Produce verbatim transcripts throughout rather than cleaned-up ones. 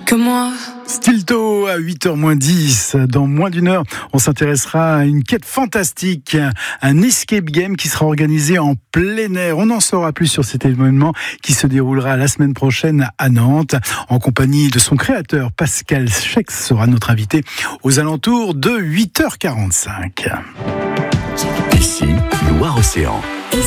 que moi. Stilto à huit heures moins dix. Dans moins d'une heure, on s'intéressera à une quête fantastique, un escape game qui sera organisé en plein air. On en saura plus sur cet événement qui se déroulera la semaine prochaine à Nantes, en compagnie de son créateur Pascal Schex sera notre invité aux alentours de huit heures quarante-cinq. Ici, Loire-Océan.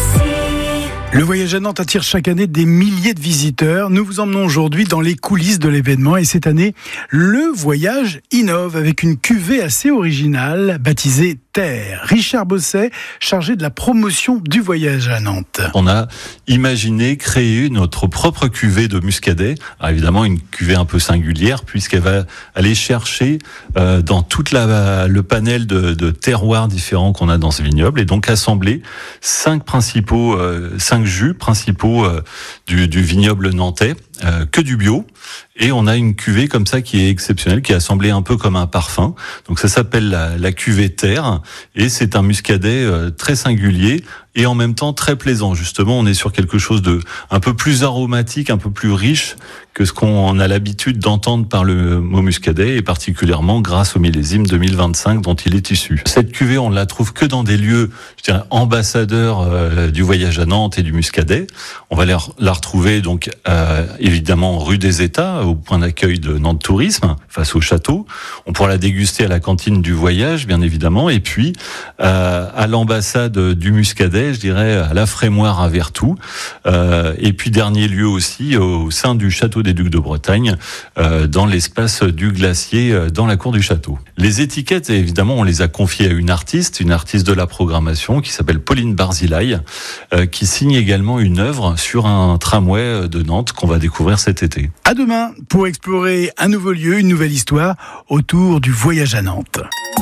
Le voyage à Nantes attire chaque année des milliers de visiteurs. Nous vous emmenons aujourd'hui dans les coulisses de l'événement et cette année, le voyage innove avec une cuvée assez originale baptisée Terre. Richard Bosset, chargé de la promotion du voyage à Nantes. On a imaginé créer notre propre cuvée de muscadet. Alors évidemment, une cuvée un peu singulière puisqu'elle va aller chercher euh, dans toute la, le panel de, de terroirs différents qu'on a dans ce vignoble et donc assembler cinq principaux, euh, cinq jus principaux euh, du, du vignoble nantais, euh, que du bio. Et on a une cuvée comme ça qui est exceptionnelle, qui est assemblée un peu comme un parfum. Donc ça s'appelle la, la cuvée Terre, et c'est un muscadet euh, très singulier et en même temps très plaisant. Justement, on est sur quelque chose de un peu plus aromatique, un peu plus riche que ce qu'on a l'habitude d'entendre par le mot muscadet, et particulièrement grâce au millésime deux mille vingt-cinq dont il est issu. Cette cuvée, on ne la trouve que dans des lieux, je dirais, ambassadeurs euh, du voyage à Nantes et du muscadet. On va la, la retrouver donc euh, évidemment rue des États, au point d'accueil de Nantes Tourisme, face au château. On pourra la déguster à la cantine du voyage, bien évidemment, et puis euh, à l'ambassade du muscadet, je dirais à la Frémoire à Vertou, euh, et puis dernier lieu aussi au sein du château des Ducs de Bretagne, euh, dans l'espace du glacier, euh, dans la cour du château. Les étiquettes, évidemment, on les a confiées à une artiste, une artiste de la programmation qui s'appelle Pauline Barzilaï, euh, qui signe également une œuvre sur un tramway de Nantes qu'on va découvrir cet été. À demain pour explorer un nouveau lieu, une nouvelle histoire autour du voyage à Nantes.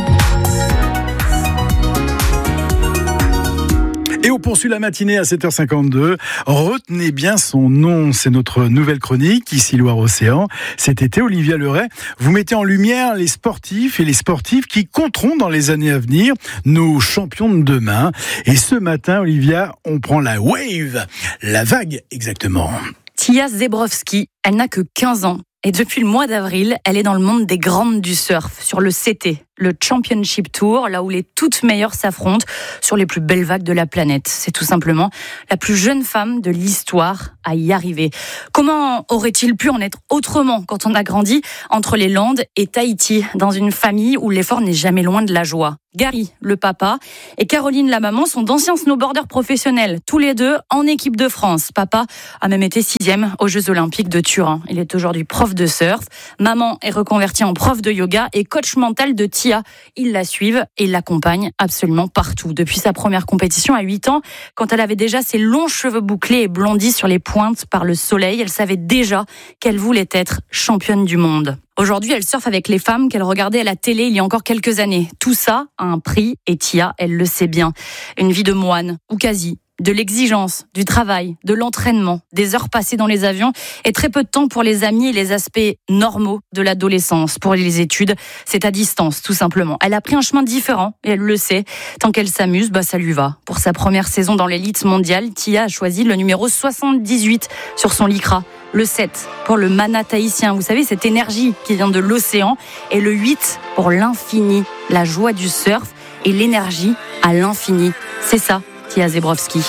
Et on poursuit la matinée à sept heures cinquante-deux. Retenez bien son nom, c'est notre nouvelle chronique, ici Loire-Océan. Cet été, Olivia Leray, vous mettez en lumière les sportifs et les sportives qui compteront dans les années à venir, nos champions de demain. Et ce matin, Olivia, on prend la wave, la vague exactement. Tia Zebrowski, elle n'a que quinze ans. Et depuis le mois d'avril, elle est dans le monde des grandes du surf, sur le C T, le Championship Tour, là où les toutes meilleures s'affrontent sur les plus belles vagues de la planète. C'est tout simplement la plus jeune femme de l'histoire à y arriver. Comment aurait-il pu en être autrement quand on a grandi entre les Landes et Tahiti, dans une famille où l'effort n'est jamais loin de la joie? Gary, le papa, et Caroline, la maman, sont d'anciens snowboarders professionnels, tous les deux en équipe de France. Papa a même été sixième aux Jeux Olympiques de Turin. Il est aujourd'hui prof de surf. Maman est reconvertie en prof de yoga et coach mental de Tia. Ils la suivent et l'accompagnent absolument partout. Depuis sa première compétition à huit ans, quand elle avait déjà ses longs cheveux bouclés et blondis sur les pointes par le soleil, elle savait déjà qu'elle voulait être championne du monde. Aujourd'hui, elle surfe avec les femmes qu'elle regardait à la télé il y a encore quelques années. Tout ça a un prix et Tia, elle le sait bien. Une vie de moine, ou quasi. De l'exigence, du travail, de l'entraînement, des heures passées dans les avions et très peu de temps pour les amis et les aspects normaux de l'adolescence. Pour les études, c'est à distance, tout simplement. Elle a pris un chemin différent et elle le sait. Tant qu'elle s'amuse, bah ça lui va. Pour sa première saison dans l'élite mondiale, Tia a choisi le numéro soixante-dix-huit sur son lycra. Le sept pour le mana tahitien, vous savez, cette énergie qui vient de l'océan. Et le huit pour l'infini, la joie du surf et l'énergie à l'infini. C'est ça, Tia Zebrowski.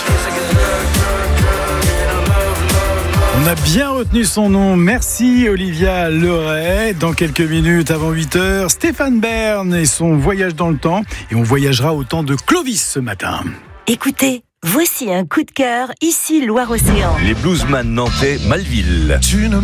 On a bien retenu son nom. Merci Olivia Leray. Dans quelques minutes avant huit heures, Stéphane Bern et son voyage dans le temps. Et on voyagera au temps de Clovis ce matin. Écoutez, voici un coup de cœur, ici Loire-Océan. Les bluesman nantais Malville.